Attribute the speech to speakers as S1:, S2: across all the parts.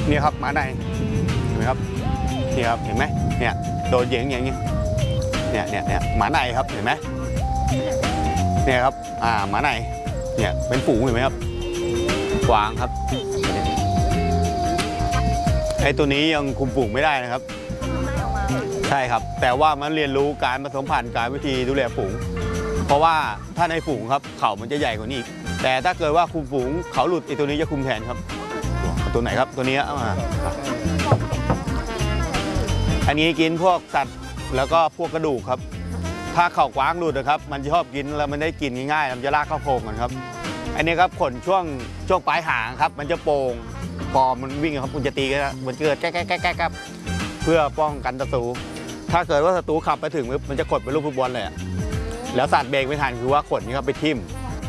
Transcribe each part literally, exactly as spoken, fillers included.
S1: นี่ครับหมาในเห็นไหมครับนี่ครับเห็นไหมเนี่ยโดนเหยียงอย่างเงี้ยเนี่ยเนี่ยเนี่ยหมาในครับเห็นไหมเนี่ยครับอ่าหมาในเนี่ยเป็นฝูงเห็นไหมครับกวางครับไอ้ตัวนี้ยังคุมฝูงไม่ได้นะครับใช่ครับแต่ว่ามันเรียนรู้การผสมพันธุ์การวิธีดูแลฝูงเพราะว่าถ้าในฝูงครับเขามันจะใหญ่กว่านี้แต่ถ้าเกิดว่าคุมฝูงเขาหลุดไอ้ตัวนี้จะคุมแทนครับตัวไหนครับตัวนี้อ่าอันนี้กินพวกสัตว์แล้วก็พวกกระดูกครับถ้าเข่ากว้างหลุดนะครับมันจะชอบกินแล้วมันได้กินง่ายๆมันจะลากเข้าโพรงกันครับอันนี้ครับขนช่วงช่วงปลายหางครับมันจะโป่งพอมันวิ่งครับมันจะตีกันมันเกิดแก๊กแก๊กแก๊กครับเพื่อป้องกันศัตรูถ้าเกิดว่าศัตรูขับไปถึงมันจะขดเป็นลูกฟุตบอลเลยแล้วสัตว์เบรกไม่ทันคือว่าขนนี้ครับไปทิ่ม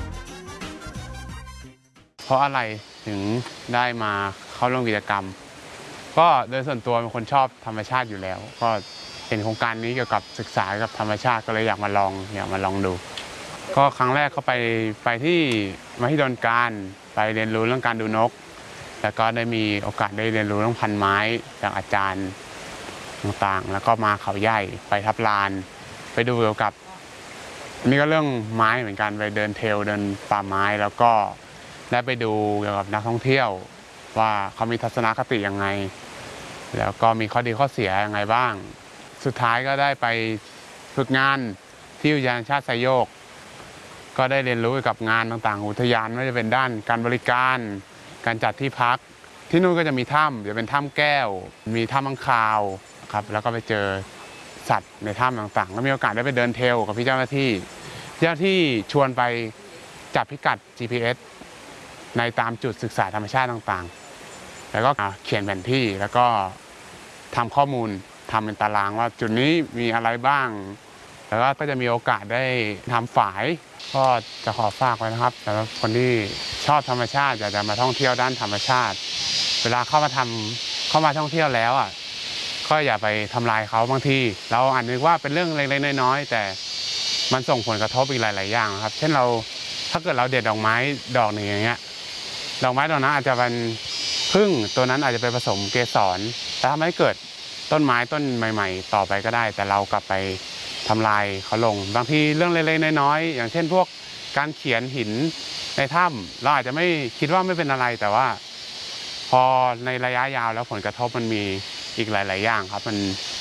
S2: เพราะอะไรถึงได้มาเข้าร่วมกิจกรรมก็โดยส่วนตัวเป็นคนชอบธรรมชาติอยู่แล้วก็เห็นโครงการนี้เกี่ยวกับศึกษากับธรรมชาติก็เลยอยากมาลองอยากมาลองดูก็ครั้งแรกเขาไปไปที่มหิดลการไปเรียนรู้เรื่องการดูนกแล้วก็ได้มีโอกาสได้เรียนรู้เรื่องพันไม้จากอาจารย์ต่างๆแล้วก็มาเขาใหญ่ไปทับลานไปดูเกี่ยวกับนี่ก็เรื่องไม้เหมือนกันไปเดินเทรลเดินป่าไม้แล้วก็ได้ไปดูเกี่ยวกับนักท่องเที่ยวว่าเขามีทัศนคติยังไงแล้วก็มีข้อดีข้อเสียยังไงบ้างสุดท้ายก็ได้ไปฝึกงานที่อุทยานแห่งชาติไซโยกก็ได้เรียนรู้เกี่ยวกับงานต่างๆอุทยานไม่ว่าจะเป็นด้านการบริการการจัดที่พักที่นู่นก็จะมีถ้ำจะเป็นถ้ำแก้วมีถ้ำอังคาวครับแล้วก็ไปเจอสัตว์ในถ้ำต่างๆก็มีโอกาสได้ไปเดินเทรลกับพี่เจ้าหน้าที่เจ้าหน้าที่ชวนไปจับพิกัด จี พี เอส ในตามจุดศึกษาธรรมชาติต่างๆแล้วก็เขียนแผนที่แล้วก็ทำข้อมูลทำเป็นตารางว่าจุดนี้มีอะไรบ้างแล้วก็จะมีโอกาสได้ทำฝายก็จะขอฝากไว้นะครับสำหรับคนที่ชอบธรรมชาติอยากจะมาท่องเที่ยวด้านธรรมชาติเวลาเข้ามาทำเข้ามาท่องเที่ยวแล้วอ่ะก็อย่าไปทำลายเขาบางทีเราอาจนึกว่าเป็นเรื่องเล็กๆน้อยๆแต่มันส่งผลกระทบอีกหลายๆอย่างครับเช่นเราถ้าเกิดเราเด็ดดอกไม้ดอกหนึ่งอย่างเงี้ยดอกไม้ดอกนั้นอาจจะเป็นพึ่งตัวนั้นอาจจะไปผสมเกสรแต่ทำให้เกิดต้นไม้ต้นใหม่ๆต่อไปก็ได้แต่เรากลับไปทำลายเขาลงบางทีเรื่องเล็กๆน้อยๆอย่างเช่นพวกการเขียนหินในถ้ำเราอาจจะไม่คิดว่าไม่เป็นอะไรแต่ว่าพอในระยะยาวแล้วผลกระทบมันมีอีกหลายๆอย่างครับมัน